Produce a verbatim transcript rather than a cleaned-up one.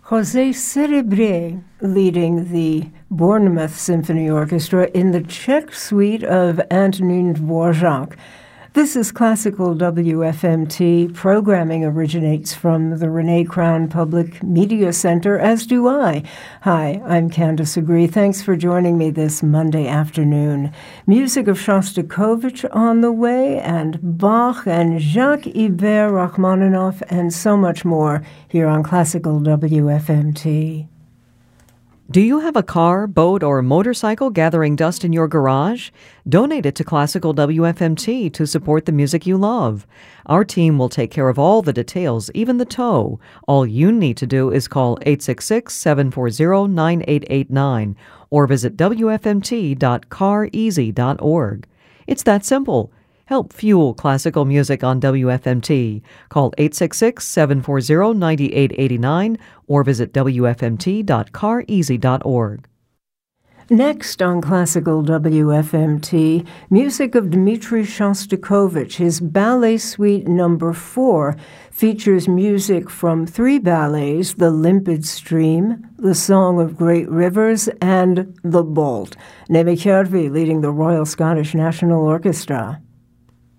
José Cerebre leading the Bournemouth Symphony Orchestra in the Czech suite of Antonín Dvořák. This is Classical W F M T. Programming originates from the Renee Crown Public Media Center, as do I. Hi, I'm Candace Agree. Thanks for joining me this Monday afternoon. Music of Shostakovich on the way, and Bach and Jacques Ibert Rachmaninoff, and so much more here on Classical W F M T. Do you have a car, boat, or motorcycle gathering dust in your garage? Donate it to Classical W F M T to support the music you love. Our team will take care of all the details, even the tow. All you need to do is call eight six six, seven four zero, nine eight eight nine or visit w f m t dot car easy dot org. It's that simple. Help fuel classical music on W F M T. Call eight six six, seven four zero, nine eight eight nine or visit w f m t dot car easy dot org. Next on Classical W F M T, music of Dmitri Shostakovich. His Ballet Suite Number Four features music from three ballets, The Limpid Stream, The Song of Great Rivers, and The Bolt. Neve Kjærvi leading the Royal Scottish National Orchestra.